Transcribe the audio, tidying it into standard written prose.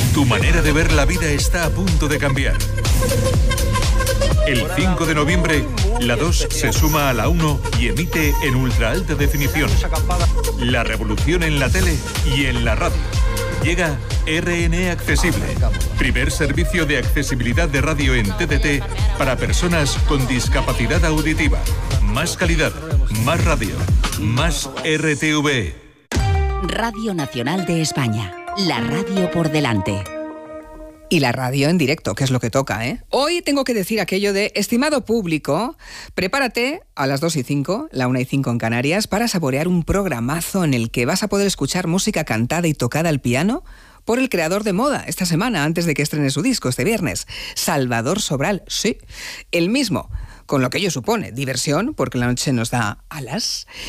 Tu manera de ver la vida está a punto de cambiar. El 5 de noviembre, la 2 se suma a la 1 y emite en ultra alta definición. La revolución en la tele y en la radio. Llega RN Accesible, primer servicio de accesibilidad de radio en TDT para personas con discapacidad auditiva. Más calidad, más radio, más RTV. Radio Nacional de España, la radio por delante. Y la radio en directo, que es lo que toca, ¿eh? Hoy tengo que decir aquello de, estimado público, prepárate a las 2:05, la 1:05 en Canarias, para saborear un programazo en el que vas a poder escuchar música cantada y tocada al piano por el creador de moda esta semana, antes de que estrene su disco este viernes, Salvador Sobral, sí, el mismo, con lo que ello supone, diversión, porque la noche nos da alas,